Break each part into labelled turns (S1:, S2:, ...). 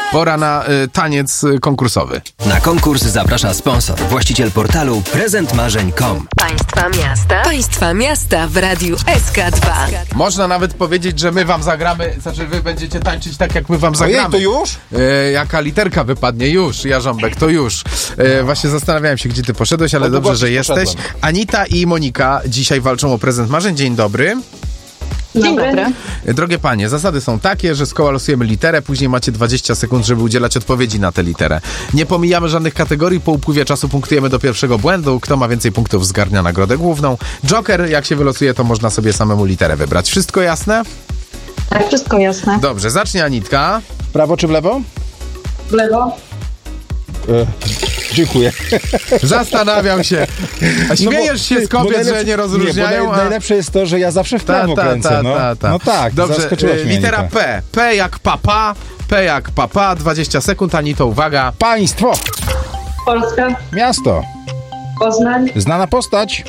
S1: Pora na taniec konkursowy.
S2: Na konkurs zaprasza sponsor, właściciel portalu prezentmarzeń.com.
S3: Państwa miasta w Radiu SK2.
S1: Można nawet powiedzieć, że my wam zagramy, znaczy wy będziecie tańczyć tak, jak my wam zagramy.
S4: Ojej, to już?
S1: Jaka literka wypadnie? Już, Jarząbek, to już. Właśnie zastanawiałem się, gdzie ty poszedłeś, ale dobrze, że jesteś. Anita i Monika dzisiaj walczą o prezent marzeń. Dzień dobry.
S5: Dzień dobry.
S1: Drogie panie, zasady są takie, że z koła losujemy literę, później macie 20 sekund, żeby udzielać odpowiedzi na tę literę. Nie pomijamy żadnych kategorii, po upływie czasu punktujemy do pierwszego błędu. Kto ma więcej punktów, zgarnia nagrodę główną. Joker, jak się wylosuje, to można sobie samemu literę wybrać. Wszystko jasne?
S5: Tak, wszystko jasne.
S1: Dobrze, zacznie Anitka.
S4: W prawo czy w lewo?
S5: W lewo.
S4: Dziękuję.
S1: Zastanawiam się. A śmiejesz się z kobiet, że nie rozróżniają?
S4: Nie, bo najlepsze jest to, że ja zawsze w prawo kręcę. No tak,
S1: dobrze,
S4: zaskoczyłaś mnie,
S1: litera
S4: Anita.
S1: P. P jak papa. P jak papa. 20 sekund, Anito, uwaga.
S4: Państwo.
S5: Polska.
S4: Miasto.
S5: Poznań.
S4: Znana postać.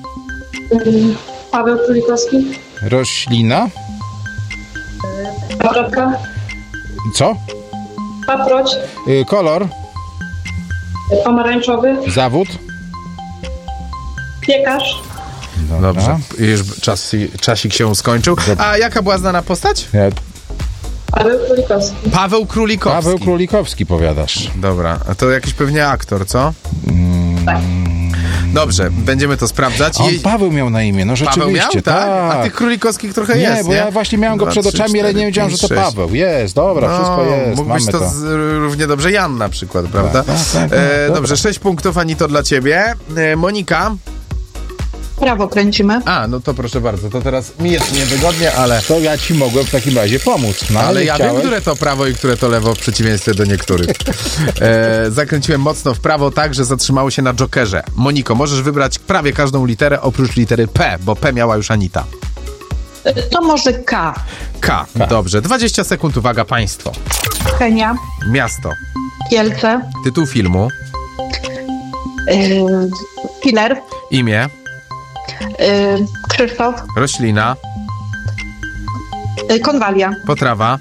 S5: Paweł Królikowski.
S4: Roślina.
S5: Paprotka.
S4: Co?
S5: Paproć.
S4: Kolor.
S5: Pomarańczowy.
S4: Zawód.
S5: Piekarz.
S1: Dobrze, już czasik się skończył. A jaka była znana postać?
S5: Paweł Królikowski.
S1: Paweł Królikowski.
S4: Paweł Królikowski, powiadasz.
S1: Dobra, a to jakiś pewnie aktor, co?
S5: Tak.
S1: Dobrze, będziemy to sprawdzać.
S4: A on Paweł miał na imię, no rzeczywiście.
S1: Paweł miał? Tak? A tych Królikowskich trochę
S4: nie,
S1: jest,
S4: bo ja właśnie miałem go przed oczami, ale nie wiedziałem, że to Paweł. Jest, dobra, wszystko jest.
S1: Mógł być to równie dobrze Jan na przykład, prawda?
S4: Tak,
S1: dobrze, 6 punktów, Anito, dla ciebie. Monika?
S5: Prawo kręcimy.
S1: A, no to proszę bardzo, to teraz mi jest niewygodnie, ale...
S4: To ja ci mogłem w takim razie pomóc. No,
S1: ale ja
S4: chciałeś?
S1: wiem, które to prawo i które to lewo, w przeciwieństwie do niektórych. Zakręciłem mocno w prawo tak, że zatrzymało się na jokerze. Moniko, możesz wybrać prawie każdą literę oprócz litery P, bo P miała już Anita.
S5: To może K.
S1: K. Dobrze. 20 sekund, uwaga, państwo.
S5: Kenia.
S1: Miasto.
S5: Kielce.
S1: Tytuł filmu.
S5: Killer.
S1: Imię.
S5: Krzysztof.
S1: Roślina.
S5: Konwalia.
S1: Potrawa.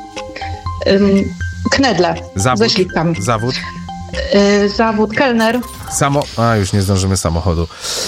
S5: Knedle.
S1: Zawód.
S5: Ze śliwkami.
S1: Zawód.
S5: Zawód kelner.
S1: Już nie zdążymy samochodu.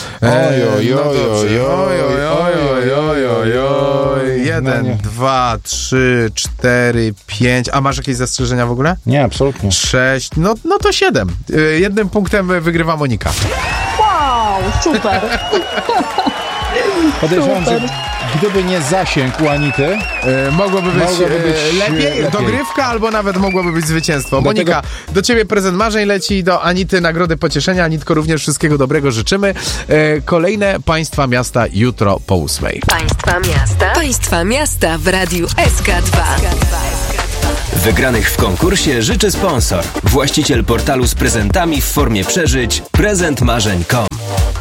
S1: Jeden, 2, 3, 4, 5. A masz jakieś zastrzeżenia w ogóle?
S4: Nie, absolutnie.
S1: 6. No to 7. Jednym punktem wygrywa Monika.
S5: Wow, super.
S4: Podejrzewam, że gdyby nie zasięg u Anity,
S1: mogłoby być lepiej,
S4: lepiej.
S1: dogrywka, albo nawet mogłoby być zwycięstwo.
S4: Dlatego...
S1: Monika, do ciebie prezent marzeń leci, do Anity nagrody pocieszenia. Anitko, również wszystkiego dobrego życzymy. Kolejne Państwa miasta jutro po 8.
S3: Państwa miasta w Radiu SK2.
S2: Wygranych w konkursie życzy sponsor, właściciel portalu z prezentami w formie przeżyć prezentmarzeń.com.